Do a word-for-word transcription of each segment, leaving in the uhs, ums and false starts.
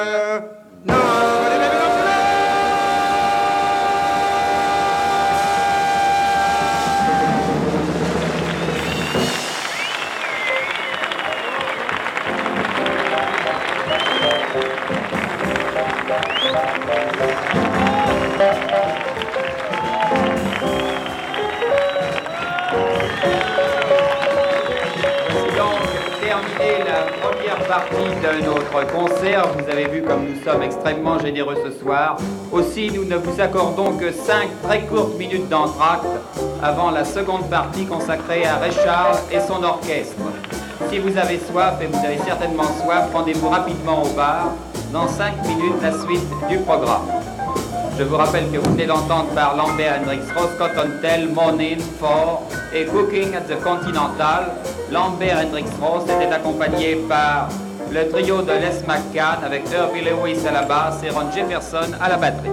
Partie de notre concert. Vous avez vu comme nous sommes extrêmement généreux ce soir. Aussi, nous ne vous accordons que cinq très courtes minutes d'entracte avant la seconde partie consacrée à Ray Charles et son orchestre. Si vous avez soif, et vous avez certainement soif, rendez-vous rapidement au bar. Dans cinq minutes, la suite du programme. Je vous rappelle que vous venez d'entendre par Lambert Hendricks Rose Cottontail, Morning, Four et Cooking at the Continental. Lambert Hendricks Rose était accompagné par le trio de Les McCann avec Herbie Lewis à la basse et Ron Jefferson à la batterie.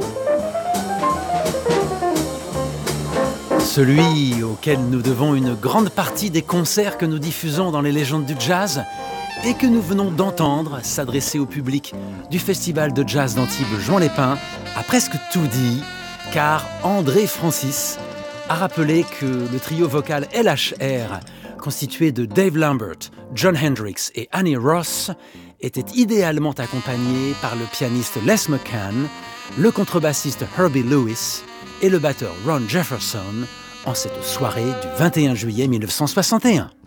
Celui auquel nous devons une grande partie des concerts que nous diffusons dans les légendes du jazz et que nous venons d'entendre s'adresser au public du Festival de Jazz d'Antibes Juan Lépin a presque tout dit, car André Francis a rappelé que le trio vocal L H R, constitué de Dave Lambert, John Hendricks et Annie Ross, était idéalement accompagné par le pianiste Les McCann, le contrebassiste Herbie Lewis et le batteur Ron Jefferson en cette soirée du vingt et un juillet mille neuf cent soixante et un.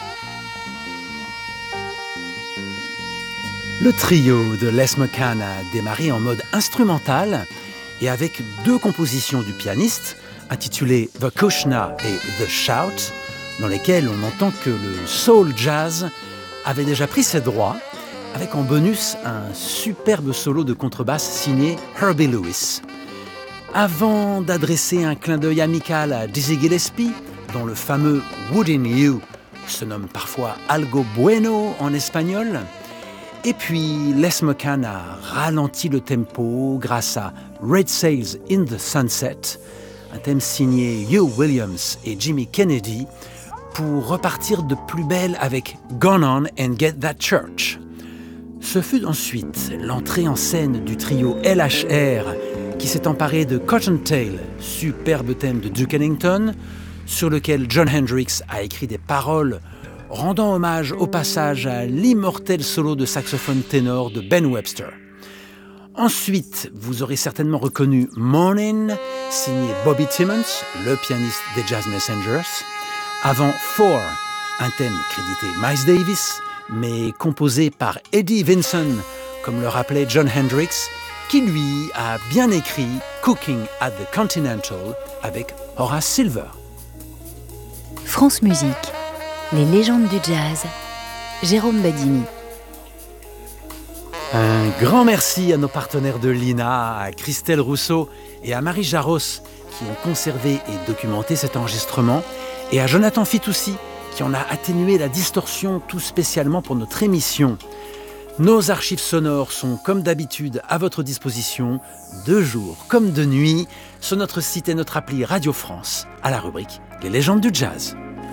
Le trio de Les McCann a démarré en mode instrumental et avec deux compositions du pianiste intitulées The Kushna et The Shout, dans lesquelles on entend que le soul jazz avait déjà pris ses droits, avec en bonus un superbe solo de contrebasse signé Herbie Lewis. Avant d'adresser un clin d'œil amical à Dizzy Gillespie, dont le fameux Wouldn't You se nomme parfois Algo Bueno en espagnol, et puis Les McCann a ralenti le tempo grâce à Red Sails in the Sunset, un thème signé Hugh Williams et Jimmy Kennedy, pour repartir de plus belle avec Gone On and Get That Church. Ce fut ensuite l'entrée en scène du trio L H R qui s'est emparé de Cottontail, superbe thème de Duke Ellington, sur lequel John Hendricks a écrit des paroles rendant hommage au passage à l'immortel solo de saxophone ténor de Ben Webster. Ensuite, vous aurez certainement reconnu Morning, signé Bobby Timmons, le pianiste des Jazz Messengers. Avant Four, un thème crédité Miles Davis, mais composé par Eddie Vinson, comme le rappelait John Hendricks, qui lui a bien écrit Cooking at the Continental avec Horace Silver. France Musique, les légendes du jazz, Jérôme Badini. Un grand merci à nos partenaires de l'I N A, à Christelle Rousseau et à Marie Jaros qui ont conservé et documenté cet enregistrement, et à Jonathan Fitoussi qui en a atténué la distorsion tout spécialement pour notre émission. Nos archives sonores sont comme d'habitude à votre disposition, de jour comme de nuit, sur notre site et notre appli Radio France, à la rubrique Les légendes du jazz.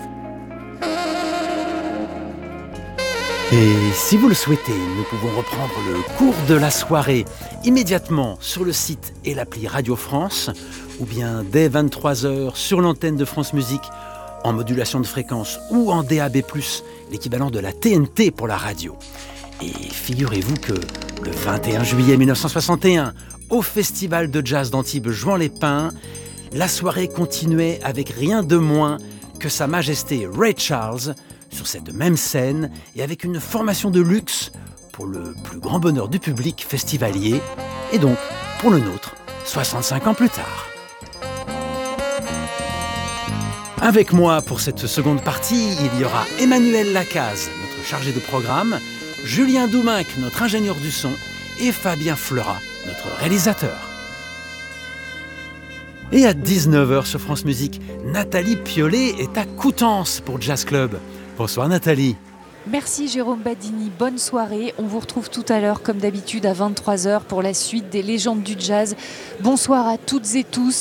Et si vous le souhaitez, nous pouvons reprendre le cours de la soirée immédiatement sur le site et l'appli Radio France, ou bien dès vingt-trois heures sur l'antenne de France Musique, en modulation de fréquence ou en D A B plus, l'équivalent de la T N T pour la radio. Et figurez-vous que le vingt et un juillet mille neuf cent soixante et un, au Festival de Jazz d'Antibes Juan Lépin, la soirée continuait avec rien de moins que Sa Majesté Ray Charles, sur cette même scène et avec une formation de luxe pour le plus grand bonheur du public festivalier et donc pour le nôtre, soixante-cinq ans plus tard. Avec moi pour cette seconde partie, il y aura Emmanuel Lacaze, notre chargé de programme, Julien Douminc, notre ingénieur du son, et Fabien Fleurat, notre réalisateur. Et à dix-neuf heures sur France Musique, Nathalie Piollet est à Coutances pour Jazz Club. Bonsoir Nathalie. Merci Jérôme Badini, bonne soirée. On vous retrouve tout à l'heure comme d'habitude à vingt-trois heures pour la suite des légendes du jazz. Bonsoir à toutes et tous.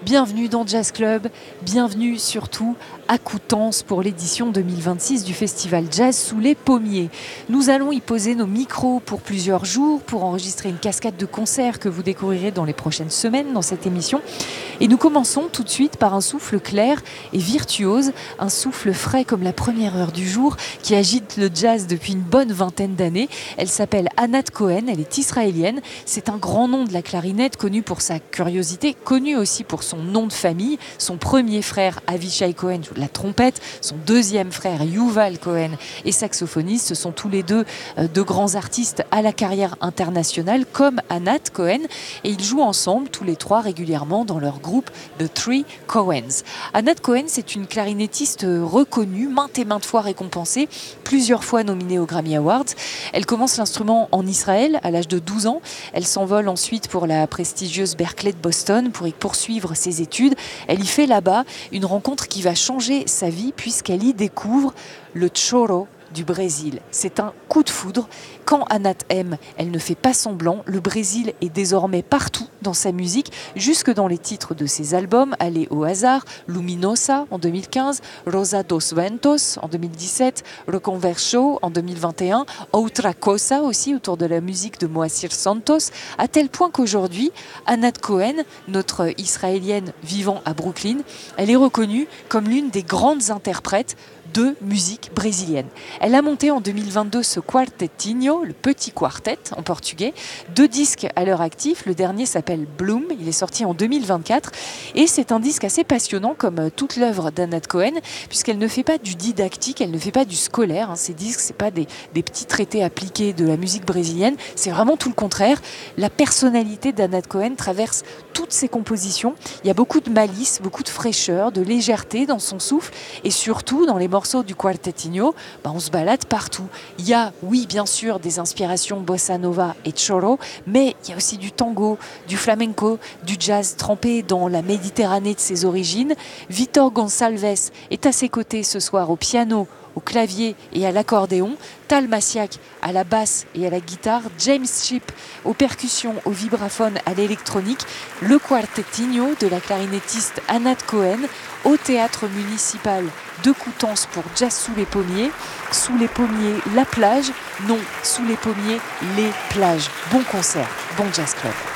Bienvenue dans Jazz Club, bienvenue surtout à Coutances pour l'édition deux mille vingt-six du festival Jazz sous les pommiers. Nous allons y poser nos micros pour plusieurs jours pour enregistrer une cascade de concerts que vous découvrirez dans les prochaines semaines dans cette émission. Et nous commençons tout de suite par un souffle clair et virtuose, un souffle frais comme la première heure du jour qui agite le jazz depuis une bonne vingtaine d'années. Elle s'appelle Anat Cohen, elle est israélienne. C'est un grand nom de la clarinette, connu pour sa curiosité, connu aussi pour son nom de famille. Son premier frère Avishai Cohen joue de la trompette, son deuxième frère Yuval Cohen est saxophoniste. Ce sont tous les deux euh, de grands artistes à la carrière internationale comme Anat Cohen, et ils jouent ensemble tous les trois régulièrement dans leur groupe The Three Cohens. Anat Cohen, c'est une clarinettiste reconnue, maintes et maintes fois récompensée, plusieurs fois nominée aux Grammy Awards. Elle commence l'instrument en Israël à l'âge de douze ans. Elle s'envole ensuite pour la prestigieuse Berklee de Boston pour y poursuivre ses études. Elle y fait là-bas une rencontre qui va changer sa vie puisqu'elle y découvre le choro du Brésil. C'est un coup de foudre. Quand Anat aime, elle ne fait pas semblant. Le Brésil est désormais partout dans sa musique, jusque dans les titres de ses albums. Allez au hasard, Luminosa en deux mille quinze, Rosa dos Ventos en deux mille dix-sept, Reconverso en deux mille vingt et un, Outra Cosa aussi autour de la musique de Moacir Santos, à tel point qu'aujourd'hui, Anat Cohen, notre israélienne vivant à Brooklyn, elle est reconnue comme l'une des grandes interprètes de musique brésilienne. Elle a monté en deux mille vingt-deux ce Quartetinho, le petit quartet en portugais, deux disques à leur actif. Le dernier s'appelle Bloom, il est sorti en deux mille vingt-quatre et c'est un disque assez passionnant comme toute l'œuvre d'Anat Cohen puisqu'elle ne fait pas du didactique, elle ne fait pas du scolaire. Hein. Ces disques, c'est pas des, des petits traités appliqués de la musique brésilienne, c'est vraiment tout le contraire. La personnalité d'Anat Cohen traverse toutes ses compositions. Il y a beaucoup de malice, beaucoup de fraîcheur, de légèreté dans son souffle et surtout dans les morceaux du Quartetinho, bah on se balade partout. Il y a, oui, bien sûr, des inspirations bossa nova et choro, mais il y a aussi du tango, du flamenco, du jazz trempé dans la Méditerranée de ses origines. Vitor Gonçalves est à ses côtés ce soir au piano, au clavier et à l'accordéon, Tal Massiak à la basse et à la guitare, James Shipp aux percussions, au vibraphone, à l'électronique, le Quartetinho de la clarinettiste Anat Cohen au théâtre municipal de Coutances pour Jazz sous les pommiers. Sous les pommiers, la plage, non, sous les pommiers, les plages. Bon concert, bon Jazz Club.